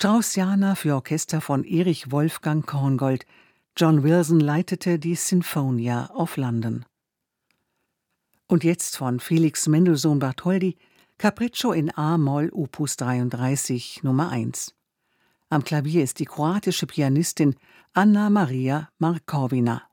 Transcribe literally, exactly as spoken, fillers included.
Straussiana für Orchester von Erich Wolfgang Korngold. John Wilson leitete die Sinfonia of London. Und jetzt von Felix Mendelssohn Bartholdy, Capriccio in A-Moll Opus dreiunddreißig, Nummer eins. Am Klavier ist die kroatische Pianistin Anna Maria Markovina.